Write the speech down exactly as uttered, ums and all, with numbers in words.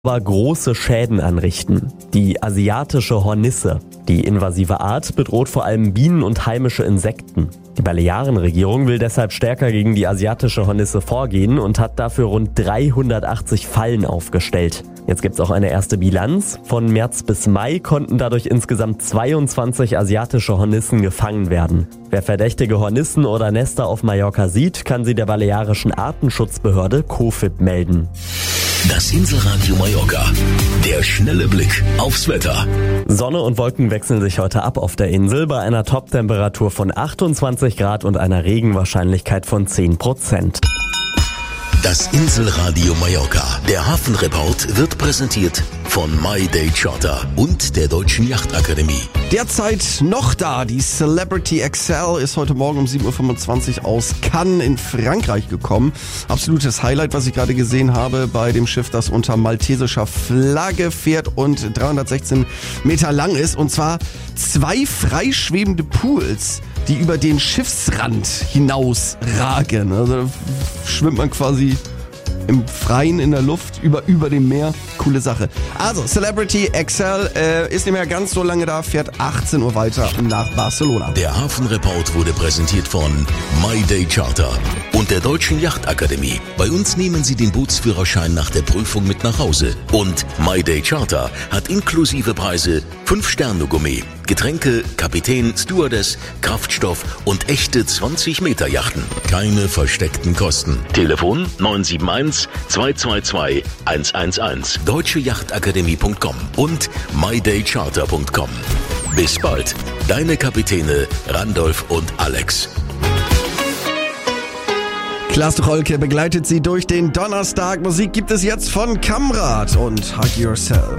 aber große Schäden anrichten. Die asiatische Hornisse. Die invasive Art bedroht vor allem Bienen und heimische Insekten. Die Balearenregierung will deshalb stärker gegen die asiatische Hornisse vorgehen und hat dafür rund dreihundertachtzig Fallen aufgestellt. Jetzt gibt's auch eine erste Bilanz. Von März bis Mai konnten dadurch insgesamt zweiundzwanzig asiatische Hornissen gefangen werden. Wer verdächtige Hornissen oder Nester auf Mallorca sieht, kann sie der balearischen Artenschutzbehörde COFIP melden. Das Inselradio Mallorca. Der schnelle Blick aufs Wetter. Sonne und Wolken wechseln sich heute ab auf der Insel bei einer Top-Temperatur von achtundzwanzig Grad und einer Regenwahrscheinlichkeit von zehn Prozent. Das Inselradio Mallorca. Der Hafenreport wird präsentiert von My Day Charter und der Deutschen Yachtakademie. Derzeit noch da. Die Celebrity Excel ist heute Morgen um sieben Uhr fünfundzwanzig aus Cannes in Frankreich gekommen. Absolutes Highlight, was ich gerade gesehen habe bei dem Schiff, das unter maltesischer Flagge fährt und dreihundertsechzehn Meter lang ist. Und zwar zwei freischwebende Pools, die über den Schiffsrand hinaus ragen. Also da schwimmt man quasi im Freien in der Luft über, über dem Meer. Coole Sache. Also, Celebrity Excel äh, ist nicht mehr ganz so lange da, fährt achtzehn Uhr weiter nach Barcelona. Der Hafenreport wurde präsentiert von My Day Charter und der Deutschen Yachtakademie. Bei uns nehmen Sie den Bootsführerschein nach der Prüfung mit nach Hause. Und My Day Charter hat inklusive Preise fünf Sterne Gourmet, Getränke, Kapitän, Stewardess, Kraftstoff und echte zwanzig Meter Yachten. Keine versteckten Kosten. Telefon neun sieben eins, zwei zwei zwei, eins eins eins, deutsche yachtakademie punkt com und my day charter punkt com. Bis bald, deine Kapitäne Randolph und Alex. Klaas Tucholke begleitet Sie durch den Donnerstag. Musik gibt es jetzt von Kamrat und Hug Yourself.